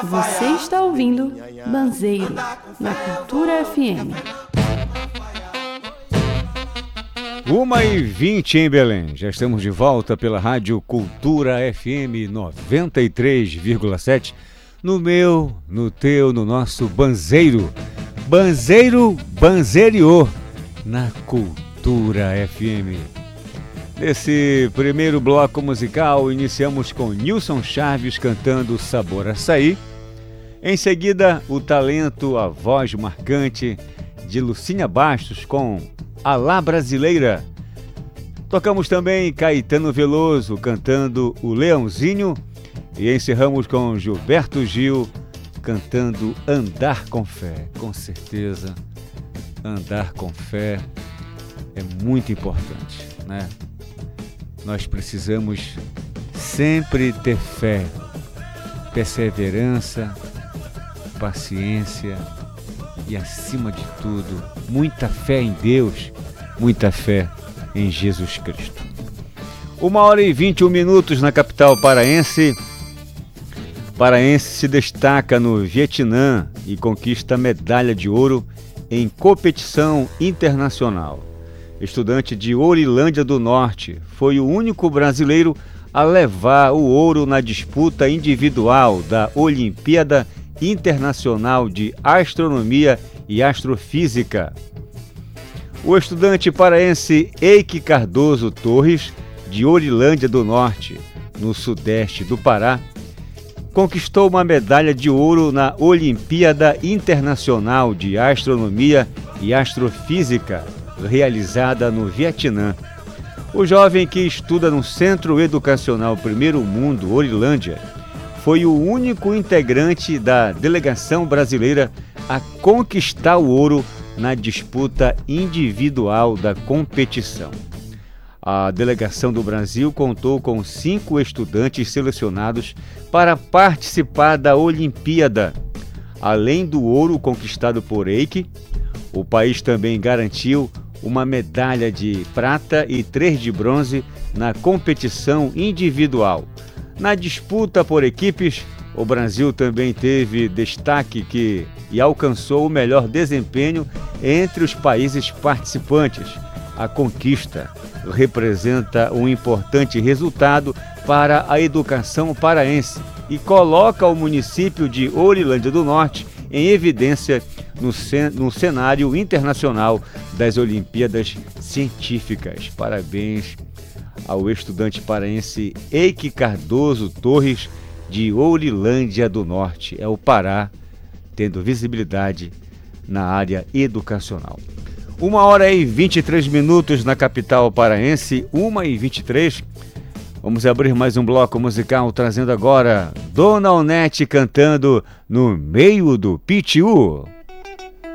Você está ouvindo Banzeiro, na Cultura FM. 1h20 em Belém. Já estamos de volta pela Rádio Cultura FM 93,7. No meu, no teu, no nosso Banzeiro. Banzeiro, Banzeiriô, na Cultura FM. Nesse primeiro bloco musical, iniciamos com Nilson Chaves cantando Sabor Açaí. Em seguida, o talento, a voz marcante de Lucínia Bastos com Alá Brasileira. Tocamos também Caetano Veloso cantando O Leãozinho. E encerramos com Gilberto Gil cantando Andar com Fé. Com certeza, andar com fé é muito importante, né? Nós precisamos sempre ter fé, perseverança, paciência e, acima de tudo, muita fé em Deus, muita fé em Jesus Cristo. 1h21 na capital paraense. Paraense se destaca no Vietnã e conquista medalha de ouro em competição internacional. Estudante de Orilândia do Norte, foi o único brasileiro a levar o ouro na disputa individual da Olimpíada Internacional de Astronomia e Astrofísica. O estudante paraense Eike Cardoso Torres, de Orilândia do Norte, no sudeste do Pará, conquistou uma medalha de ouro na Olimpíada Internacional de Astronomia e Astrofísica, realizada no Vietnã. O jovem, que estuda no Centro Educacional Primeiro Mundo, Orilândia, foi o único integrante da delegação brasileira a conquistar o ouro na disputa individual da competição. A delegação do Brasil contou com 5 estudantes selecionados para participar da Olimpíada. Além do ouro conquistado por Eike, o país também garantiu uma medalha de prata e 3 de bronze na competição individual. Na disputa por equipes, o Brasil também teve destaque e alcançou o melhor desempenho entre os países participantes. A conquista representa um importante resultado para a educação paraense e coloca o município de Orilândia do Norte em evidência no cenário internacional das Olimpíadas Científicas. Parabéns ao estudante paraense Eike Cardoso Torres, de Orilândia do Norte. É o Pará tendo visibilidade na área educacional. 1h23 na capital paraense, 1h23. Vamos abrir mais um bloco musical, trazendo agora Dona Onete cantando No Meio do Pitiu.